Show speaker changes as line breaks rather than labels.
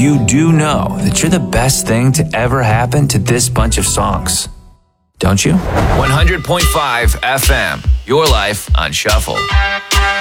you do know that you're the best thing to ever happen to this bunch of songs. Don't you? 100.5 FM, your life on shuffle.